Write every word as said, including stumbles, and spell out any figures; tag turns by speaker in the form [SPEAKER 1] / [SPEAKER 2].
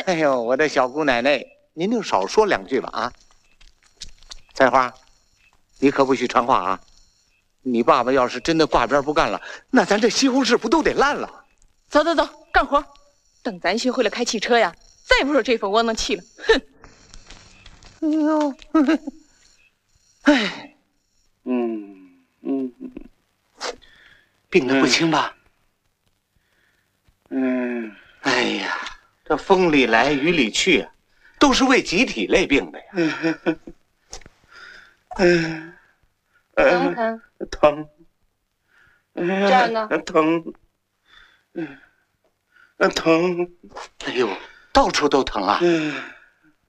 [SPEAKER 1] 哎呦，我的小姑奶奶，您就少说两句吧啊！菜花，你可不许传话啊！你爸爸要是真的挂边不干了，那咱这西红柿不都得烂了？
[SPEAKER 2] 走走走，干活！等咱学会了开汽车呀，再不受这份窝囊气了。哼！
[SPEAKER 1] 哎呦，哎，
[SPEAKER 3] 嗯嗯，
[SPEAKER 1] 病得不轻吧？
[SPEAKER 3] 嗯，
[SPEAKER 1] 哎呀，这风里来雨里去啊，都是为集体类病的呀。
[SPEAKER 3] 嗯，
[SPEAKER 4] 疼不疼？
[SPEAKER 3] 疼。
[SPEAKER 4] 这儿呢？
[SPEAKER 3] 疼。嗯，疼。
[SPEAKER 1] 哎呦，到处都疼啊！
[SPEAKER 3] 嗯。